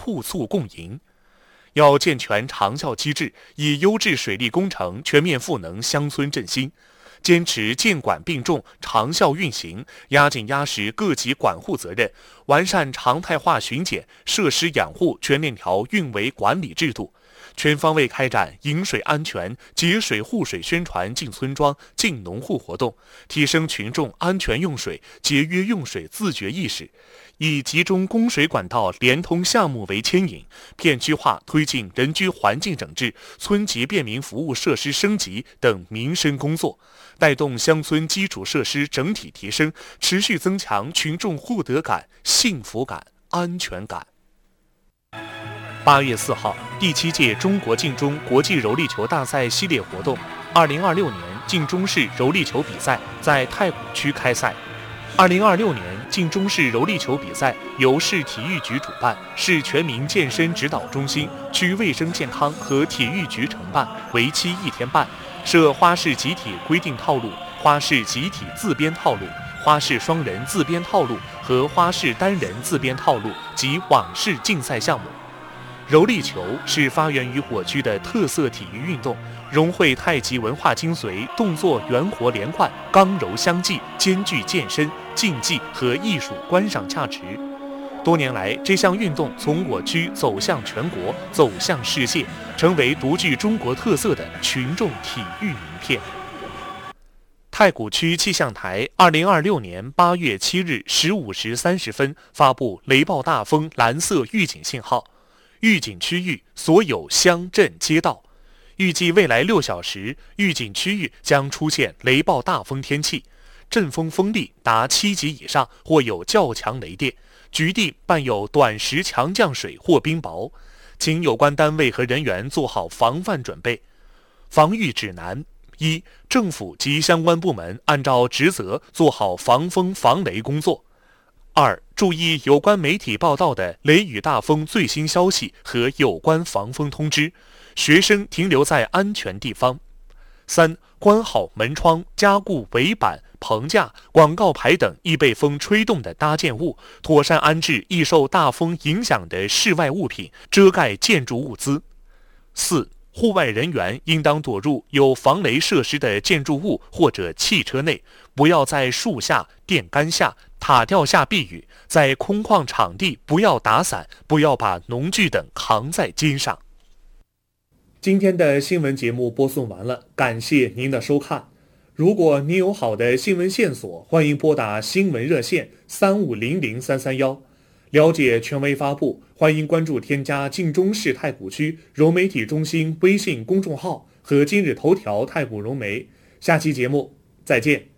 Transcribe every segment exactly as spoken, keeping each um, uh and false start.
互促共赢。要健全长效机制，以优质水利工程全面赋能乡村振兴，坚持监管并重、长效运行，压紧压实各级管护责任，完善常态化巡检、设施养护全链条运维管理制度，全方位开展饮水安全、节水护水宣传进村庄、进农户活动，提升群众安全用水、节约用水自觉意识。以集中供水管道连通项目为牵引，片区化推进人居环境整治、村级便民服务设施升级等民生工作，带动乡村基础设施整体提升，持续增强群众获得感、幸福感、安全感。八月四号，第七届中国劲中国际柔力球大赛系列活动二零二六年劲中市柔力球比赛在太谷区开赛。二零二六年劲中市柔力球比赛由市体育局主办，市全民健身指导中心、区卫生健康和体育局承办，为期一天半，设花式集体规定套路、花式集体自编套路、花式双人自编套路和花式单人自编套路及网式竞赛项目。柔力球是发源于我区的特色体育运动，融汇太极文化精髓，动作圆活连贯，刚柔相济，兼具健身、竞技和艺术观赏价值。多年来，这项运动从我区走向全国，走向世界，成为独具中国特色的群众体育名片。太谷区气象台二零二六年八月七日十五时三十分发布雷暴大风蓝色预警信号，预警区域所有乡镇街道，预计未来六小时，预警区域将出现雷暴大风天气，阵风风力达七级以上，或有较强雷电，局地伴有短时强降水或冰雹，请有关单位和人员做好防范准备。防御指南：一、政府及相关部门按照职责做好防风防雷工作。二、注意有关媒体报道的雷雨大风最新消息和有关防风通知，学生停留在安全地方。三、关好门窗，加固围板、棚架、广告牌等易被风吹动的搭建物，妥善安置易受大风影响的室外物品，遮盖建筑物资。四、户外人员应当躲入有防雷设施的建筑物或者汽车内，不要在树下、电杆下、塔吊下避雨，在空旷场地不要打伞，不要把农具等扛在肩上。今天的新闻节目播送完了，感谢您的收看。如果您有好的新闻线索，欢迎拨打新闻热线三五零零三三幺。了解权威发布，欢迎关注添加晋中市太谷区融媒体中心微信公众号和今日头条太谷融媒。下期节目再见。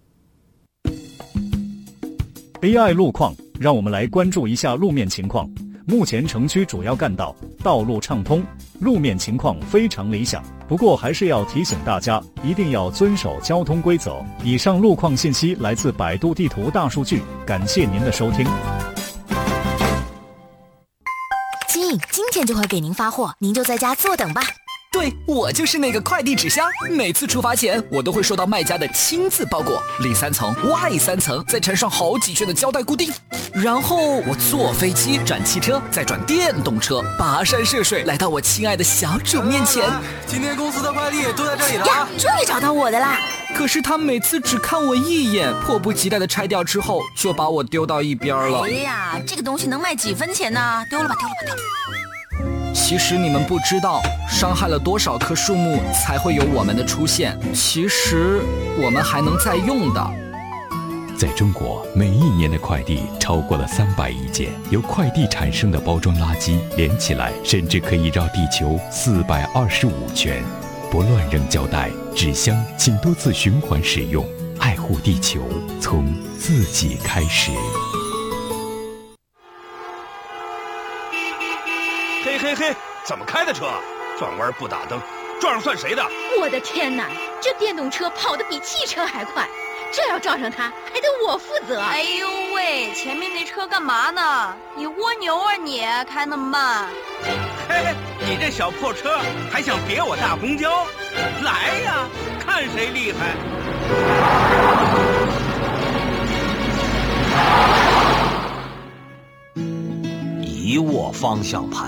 A I 路况，让我们来关注一下路面情况。目前城区主要干道道路畅通，路面情况非常理想。不过还是要提醒大家，一定要遵守交通规则。以上路况信息来自百度地图大数据，感谢您的收听。 亲，今天就会给您发货，您就在家坐等吧。 对，我就是那个快递纸箱，每次出发前我都会收到卖家的亲自包裹，里三层外三层，再缠上好几圈的胶带固定，然后我坐飞机转汽车，再转电动车，跋山涉水来到我亲爱的小主面前。 今天公司的快递都在这里了呀，终于找到我的啦！ 可是他每次只看我一眼，迫不及待的拆掉之后，就把我丢到一边了。 哎呀，这个东西能卖几分钱呢？丢了吧，丢了吧，丢了吧。 其实你们不知道，伤害了多少棵树木才会有我们的出现。其实我们还能再用的。 在中国，每一年的快递超过了三百亿件，由快递产生的包装垃圾连起来，甚至可以绕地球四百二十五圈。不乱扔胶带、纸箱，请多次循环使用，爱护地球，从自己开始。 嘿嘿嘿，怎么开的车？转弯不打灯，撞上算谁的？ 我的天哪，这电动车跑得比汽车还快，这要撞上它，还得我负责。 哎呦喂，前面那车干嘛呢？你蜗牛啊你，开那么慢。 嘿嘿，你这小破车还想别我大公交？来呀，看谁厉害！ 一急握方向盘。